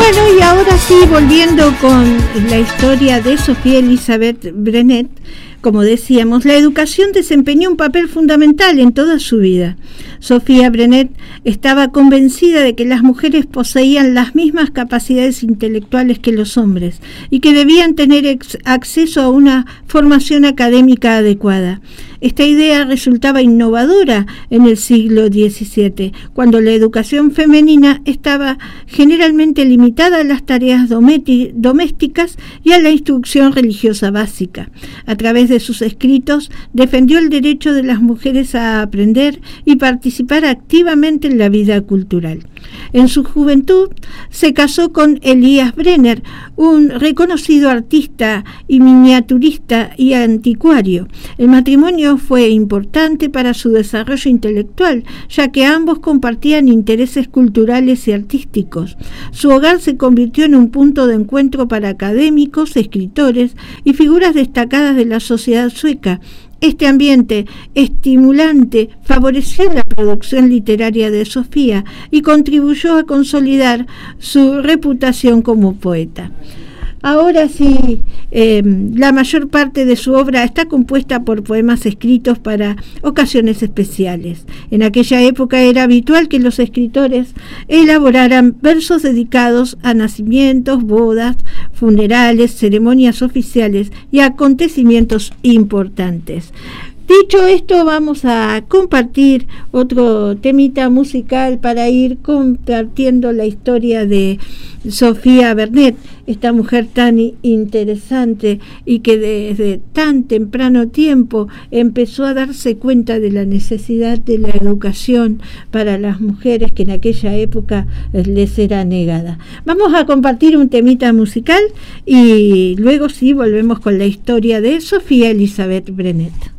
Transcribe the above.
Bueno, y ahora sí, volviendo con la historia de Sofía Elizabeth Brenet, como decíamos, la educación desempeñó un papel fundamental en toda su vida. Sofía Brenet estaba convencida de que las mujeres poseían las mismas capacidades intelectuales que los hombres y que debían tener acceso a una formación académica adecuada. Esta idea resultaba innovadora en el siglo XVII, cuando la educación femenina estaba generalmente limitada a las tareas domésticas y a la instrucción religiosa básica. A través de sus escritos defendió el derecho de las mujeres a aprender y participar activamente en la vida cultural. En su juventud se casó con Elias Brenner, un reconocido artista y miniaturista y anticuario. El matrimonio fue importante para su desarrollo intelectual, ya que ambos compartían intereses culturales y artísticos. Su hogar se convirtió en un punto de encuentro para académicos, escritores y figuras destacadas de la sociedad sueca. Este ambiente estimulante favoreció la producción literaria de Sofía y contribuyó a consolidar su reputación como poeta. Ahora sí, la mayor parte de su obra está compuesta por poemas escritos para ocasiones especiales. En aquella época era habitual que los escritores elaboraran versos dedicados a nacimientos, bodas, funerales, ceremonias oficiales y acontecimientos importantes. Dicho esto, vamos a compartir otro temita musical para ir compartiendo la historia de Sofía Brenet, esta mujer tan interesante y que desde tan temprano tiempo empezó a darse cuenta de la necesidad de la educación para las mujeres que en aquella época les era negada. Vamos a compartir un temita musical y luego sí volvemos con la historia de Sofía Elizabeth Brenet.